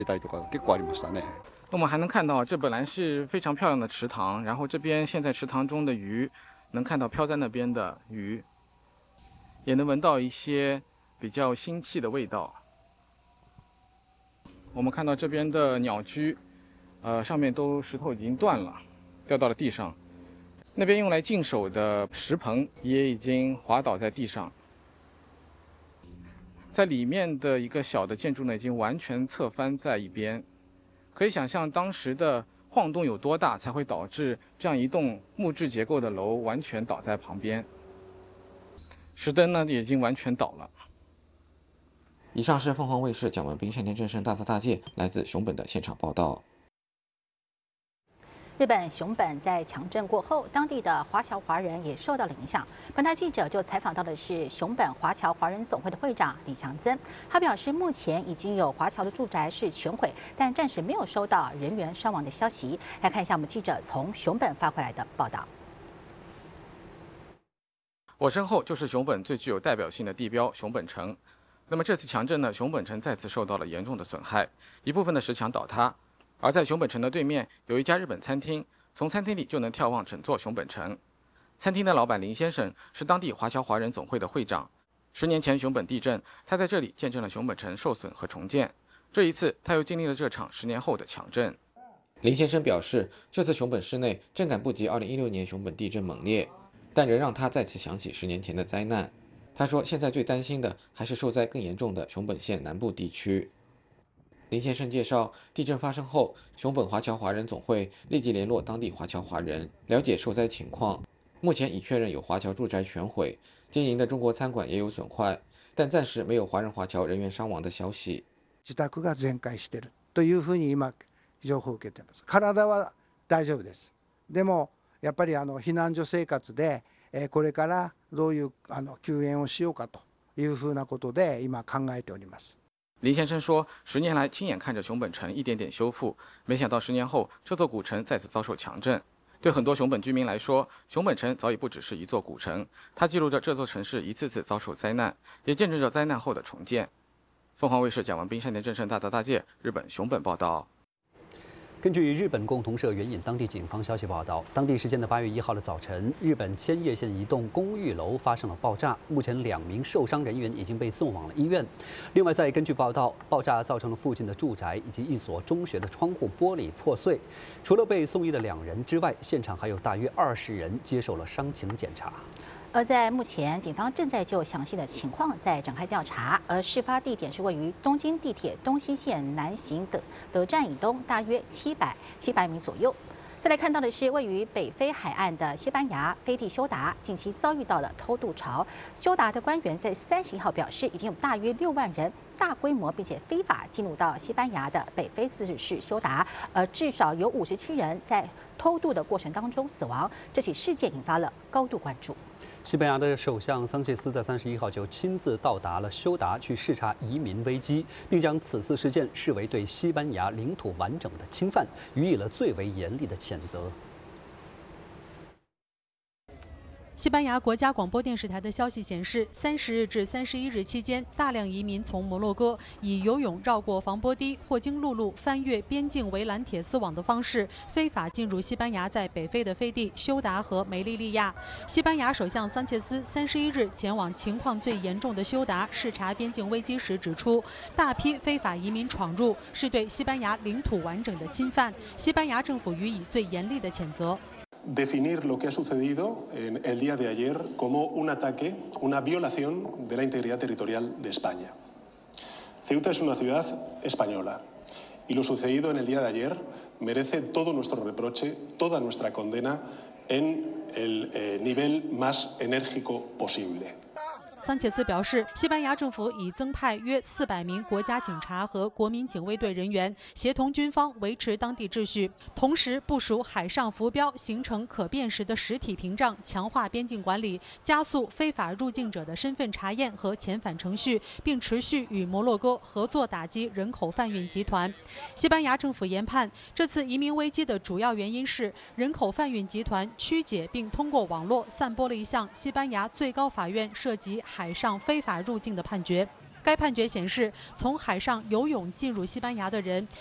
我们还能看到，这本来是非常漂亮的池塘，然后这边现在池塘中的鱼，能看到漂在那边的鱼，也能闻到一些比较腥气的味道。我们看到这边的鸟居，上面石头已经断了，掉到了地上。那边用来净手的石棚也已经滑倒在地上。在里面的一个小的建筑呢，已经完全侧翻在一边。可以想象当时的晃动有多大，才会导致这样一栋木质结构的楼完全倒在旁边。石灯呢，也已经完全倒了。 以上是凤凰卫视蒋文斌、山田正胜大泽大介来自熊本的现场报道。 日本熊本在强震过后，当地的华侨华人也受到了影响。本台记者就采访到的是熊本华侨华人总会的会长李强增，他表示，目前已经有华侨的住宅是全毁，但暂时没有收到人员伤亡的消息。来看一下我们记者从熊本发回来的报道。 我身后就是熊本最具有代表性的地标熊本城。那么这次强震呢，熊本城再次受到了严重的损害，一部分的石墙倒塌。而在熊本城的对面有一家日本餐厅，从餐厅里就能眺望整座熊本城。餐厅的老板林先生是当地华侨华人总会的会长。10年前熊本地震，他在这里见证了熊本城受损和重建。这一次，他又经历了这场10年后的强震。 林先生表示，这次熊本市内震感不及2016年熊本地震猛烈，但仍让他再次想起10年前的灾难。他说，现在最担心的还是受灾更严重的熊本县南部地区。林先生介绍，地震发生后，熊本华侨华人总会立即联络当地华侨华人，了解受灾情况。目前已确认有华侨住宅全毁，经营的中国餐馆也有损坏，但暂时没有华人华侨人员伤亡的消息。 自宅が全壊しているというふうに今情報を受けています。体は大丈夫です。でもやっぱり避難所生活でこれからどういう救援をしようかというふうなことで今考えております。 林先生说，10年来亲眼看着熊本城一点点修复，没想到10年后，这座古城再次遭受强震。对很多熊本居民来说，熊本城早已不只是一座古城，它记录着这座城市一次次遭受灾难，也见证着灾难后的重建。凤凰卫视蒋文斌、山田正胜大泽大介日本熊本报道。 根据日本共同社援引当地警方消息报道，当地时间的8月1号的早晨，日本千叶县一栋公寓楼发生了爆炸，目前2名受伤人员已经被送往了医院。另外，再根据报道，爆炸造成了附近的住宅以及一所中学的窗户玻璃破碎。除了被送医的2人之外，现场还有大约20人接受了伤情检查。 而在目前，警方正在就详细的情况在展开调查。而事发地点是位于东京地铁东西线南行德站以东，大约700米左右。再来看到的是位于北非海岸的西班牙飞地休达，近期遭遇到了偷渡潮。休达的官员在31号表示，已经有大约6万人大规模并且非法进入到西班牙的北非自治市休达，而至少有57人在偷渡的过程当中死亡。这起事件引发了高度关注。 西班牙的首相桑切斯在31号就亲自到达了休达，去视察移民危机，并将此次事件视为对西班牙领土完整的侵犯，予以了最为严厉的谴责。 西班牙国家广播电视台的消息显示，30日至31日期间，大量移民从摩洛哥以游泳绕过防波堤或经陆路翻越边境围栏铁丝网的方式，非法进入西班牙在北非的飞地休达和梅利利亚。西班牙首相桑切斯31日前往情况最严重的休达视察边境危机时指出，大批非法移民闯入是对西班牙领土完整的侵犯，西班牙政府予以最严厉的谴责。 Definir lo que ha sucedido en el día de ayer como un ataque, una violación de la integridad territorial de España. Ceuta es una ciudad española y lo sucedido en el día de ayer merece todo nuestro reproche, toda nuestra condena en el nivel más enérgico posible. 桑切斯表示，西班牙政府已增派约400名国家警察和国民警卫队人员，协同军方维持当地秩序，同时部署海上浮标，形成可辨识的实体屏障，强化边境管理，加速非法入境者的身份查验和遣返程序，并持续与摩洛哥合作打击人口贩运集团。西班牙政府研判，这次移民危机的主要原因是人口贩运集团曲解并通过网络散播了一项西班牙最高法院涉及海上非法入境的判决。 该判决显示，从海上游泳进入西班牙的人